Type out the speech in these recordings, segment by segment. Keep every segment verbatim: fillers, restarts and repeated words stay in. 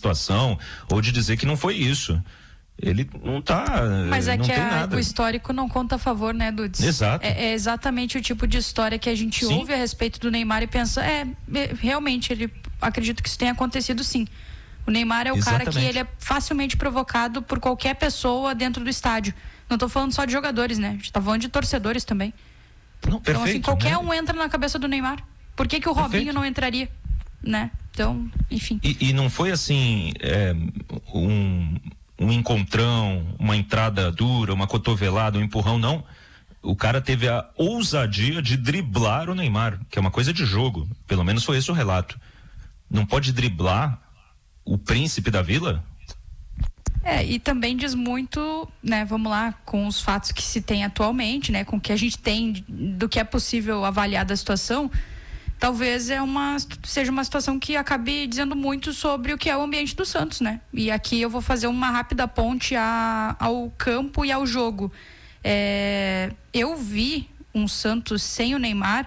situação ou de dizer que não foi isso. Ele não tá. Mas é não que tem a, nada. o histórico não conta a favor, né, Dudes? Exato. É, é exatamente o tipo de história que a gente sim. ouve a respeito do Neymar e pensa, é, realmente, ele acredito que isso tenha acontecido sim. O Neymar é o Exatamente. cara que ele é facilmente provocado por qualquer pessoa dentro do estádio. Não tô falando só de jogadores, né? A gente tá falando de torcedores também. Não, perfeito, então, assim, qualquer né? um entra na cabeça do Neymar. Por que que o Robinho Perfeito. não entraria? Né? Então, enfim. E, e não foi assim, é, um... um encontrão, uma entrada dura, uma cotovelada, um empurrão, não. O cara teve a ousadia de driblar o Neymar, que é uma coisa de jogo, pelo menos foi esse o relato. Não pode driblar o príncipe da vila? É, e também diz muito, né, vamos lá, com os fatos que se tem atualmente, né, com o que a gente tem do que é possível avaliar da situação, talvez é uma, seja uma situação que acabe dizendo muito sobre o que é o ambiente do Santos, né? E aqui eu vou fazer uma rápida ponte a, ao campo e ao jogo. É, eu vi um Santos sem o Neymar,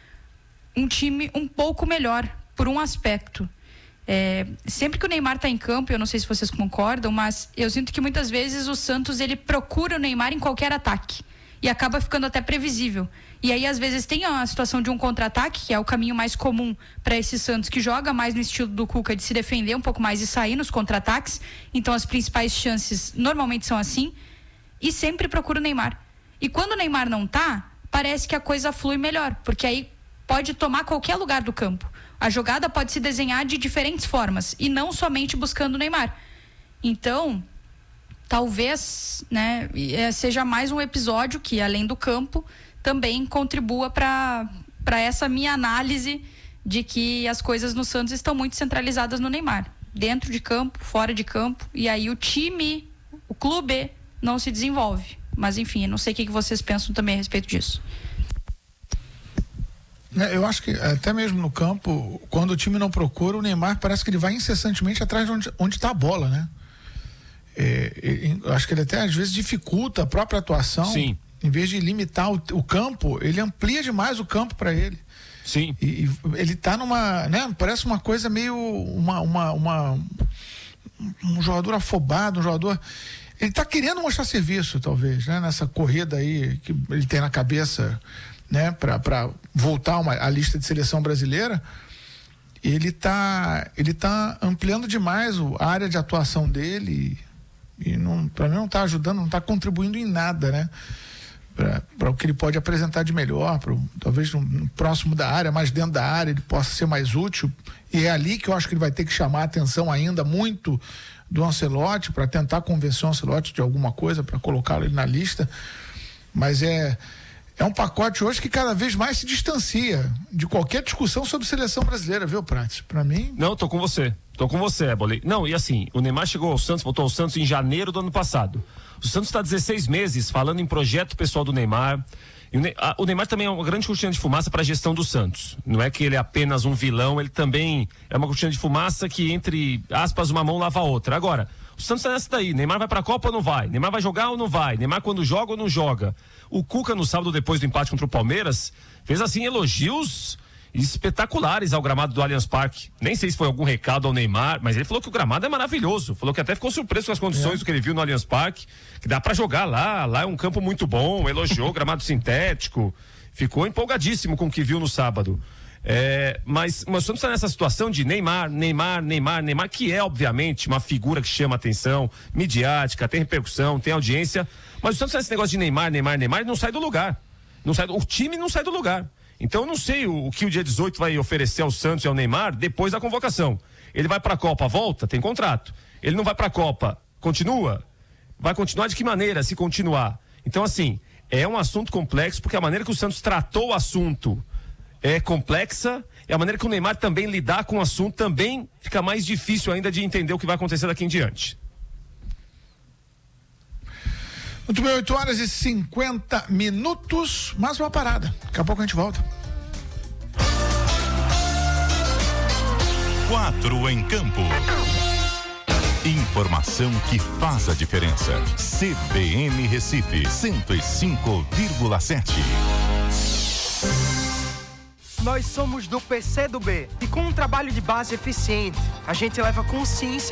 um time um pouco melhor, por um aspecto. É, sempre que o Neymar está em campo, eu não sei se vocês concordam, mas eu sinto que muitas vezes o Santos ele procura o Neymar em qualquer ataque. E acaba ficando até previsível. E aí, às vezes, tem a situação de um contra-ataque, que é o caminho mais comum para esse Santos, que joga mais no estilo do Cuca, de se defender um pouco mais e sair nos contra-ataques. Então, as principais chances normalmente são assim. E sempre procura o Neymar. E quando o Neymar não tá, parece que a coisa flui melhor, porque aí pode tomar qualquer lugar do campo. A jogada pode se desenhar de diferentes formas, e não somente buscando o Neymar. Então... talvez, né, seja mais um episódio que, além do campo, também contribua para para essa minha análise de que as coisas no Santos estão muito centralizadas no Neymar. Dentro de campo, fora de campo, e aí o time, o clube, não se desenvolve. Mas, enfim, eu não sei o que vocês pensam também a respeito disso. Eu acho que até mesmo no campo, quando o time não procura, o Neymar parece que ele vai incessantemente atrás de onde onde está a bola, né? É, eu acho que ele até às vezes dificulta a própria atuação. Sim. Em vez de limitar o, o campo, ele amplia demais o campo para ele. Sim. E, e ele tá numa, né? Parece uma coisa meio uma, uma, uma um jogador afobado, um jogador. Ele tá querendo mostrar serviço, talvez, né? Nessa corrida aí que ele tem na cabeça, né? Para para voltar uma, a lista de seleção brasileira. Ele tá ele tá ampliando demais o, a área de atuação dele. E não, para mim não está ajudando, não está contribuindo em nada, né? Para o que ele pode apresentar de melhor, pro, talvez no, no próximo da área, mais dentro da área, ele possa ser mais útil. E é ali que eu acho que ele vai ter que chamar a atenção ainda muito do Ancelotti, para tentar convencer o Ancelotti de alguma coisa, para colocá-lo ele na lista. Mas é, é um pacote hoje que cada vez mais se distancia de qualquer discussão sobre seleção brasileira, viu, Prates? Para mim... Não, tô com você. Tô com você, Eboli. Não, e assim, o Neymar chegou ao Santos, voltou ao Santos em janeiro do ano passado. O Santos está dezesseis meses falando em projeto pessoal do Neymar. E o, ne a, o Neymar também é uma grande cortina de fumaça para a gestão do Santos. Não é que ele é apenas um vilão, ele também é uma cortina de fumaça que, entre aspas, uma mão lava a outra. Agora, o Santos tá nessa daí. Neymar vai pra Copa ou não vai? Neymar vai jogar ou não vai? Neymar quando joga ou não joga? O Cuca, no sábado, depois do empate contra o Palmeiras, fez assim elogios espetaculares ao gramado do Allianz Parque. Nem sei se foi algum recado ao Neymar, mas ele falou que o gramado é maravilhoso. Falou que até ficou surpreso com as condições é. do que ele viu no Allianz Parque, que dá pra jogar lá, lá é um campo muito bom, elogiou o gramado sintético, ficou empolgadíssimo com o que viu no sábado. É, mas nós estamos nessa situação de Neymar, Neymar, Neymar, Neymar, que é obviamente uma figura que chama atenção, midiática, tem repercussão, tem audiência, mas estamos nesse negócio de Neymar, Neymar, Neymar, não sai do lugar. Não sai do, o time não sai do lugar. Então eu não sei o, o que o dia dezoito vai oferecer ao Santos e ao Neymar depois da convocação. Ele vai pra Copa, volta, tem contrato. Ele não vai pra Copa, continua? Vai continuar de que maneira se continuar? Então assim, é um assunto complexo, porque a maneira que o Santos tratou o assunto é complexa, e a maneira que o Neymar também lidar com o assunto também fica mais difícil ainda de entender o que vai acontecer daqui em diante. Muito bem, oito horas e cinquenta minutos, mais uma parada. Daqui a pouco a gente volta. Quatro em campo. Informação que faz a diferença. C B N Recife, cento e cinco vírgula sete. Nós somos do P C do B e com um trabalho de base eficiente, a gente leva consciência